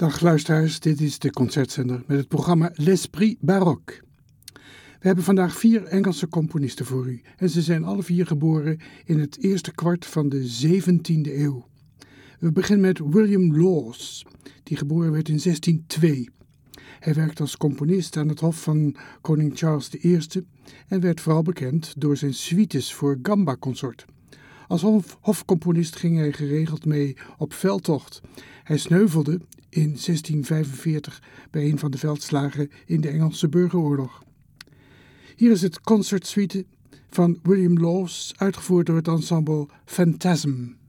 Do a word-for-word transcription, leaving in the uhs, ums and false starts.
Dag luisteraars, dit is de Concertzender met het programma L'Esprit Baroque. We hebben vandaag vier Engelse componisten voor u en ze zijn alle vier geboren in het eerste kwart van de zeventiende eeuw. We beginnen met William Laws, die geboren werd in zestienhonderdtwee. Hij werkte als componist aan het hof van koning Charles de Eerste en werd vooral bekend door zijn suites voor gamba-consort. Als hof- hofcomponist ging hij geregeld mee op veldtocht. Hij sneuvelde in zestienhonderdvijfenveertig bij een van de veldslagen in de Engelse burgeroorlog. Hier is het concertsuite van William Laws, uitgevoerd door het ensemble Phantasm.